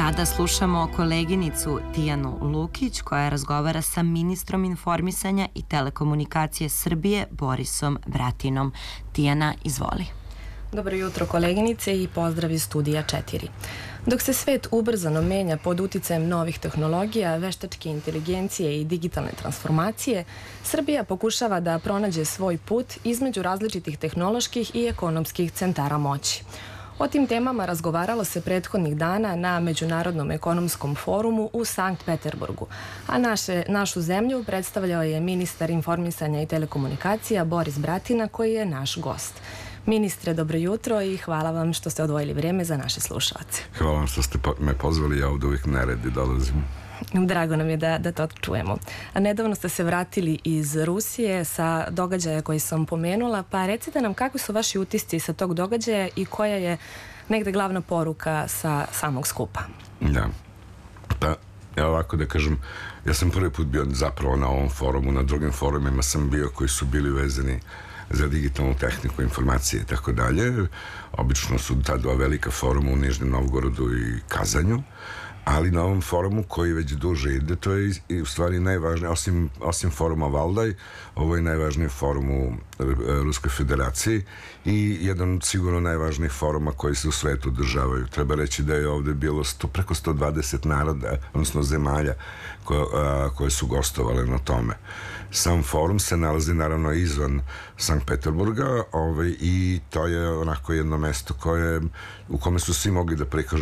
Sada slušamo koleginicu Tijanu Lukić koja razgovara sa ministrom informisanja i telekomunikacije Srbije Borisom Bratinom. Tijana, izvoli. Dobro jutro koleginice i pozdrav iz studija 4. Dok se svet ubrzano menja pod uticajem novih tehnologija, veštačke inteligencije i digitalne transformacije, Srbija pokušava da pronađe svoj put između različitih tehnoloških i ekonomskih centara moći. O tim temama razgovaralo se prethodnih dana na Međunarodnom ekonomskom forumu u Sankt Peterburgu, a našu zemlju predstavljao je ministar informisanja i telekomunikacija Boris Bratina, koji je naš gost. Ministre, dobro jutro i hvala vam što ste odvojili vrijeme za naše slušalce. Hvala vam što ste me pozvali, ja ovdje uvijek na red dolazim. Drago nam je da to čujemo. A nedavno ste se vratili iz Rusije sa događaja koji sam pomenula, pa recite nam kakvi su vaši utisci sa tog događaja i koja je negde glavna poruka sa samog skupa? Da, pa ja ovako da kažem, ja sam prvi put bio zapravo na ovom forumu, na drugim forumima sam bio koji su bili vezani za digitalnu tehniku, informacije i tako dalje. Obično su ta dva velika foruma u Nižnem Novgorodu i Kazanju, ali na ovom forumu koji već duže ide, to je u stvari najvažnije, osim foruma Valdaj, ovo je najvažniji forum u Ruskoj federaciji i jedan sigurno najvažnijih foruma koji se u svetu održavaju. Treba reći da je ovdje bilo preko 120 naroda, odnosno zemalja koje su gostovale na tome. Sam forum se nalazi naravno izvan Sankt Peterburga i to je onako jedno mesto u kome su svi mogli da prikažu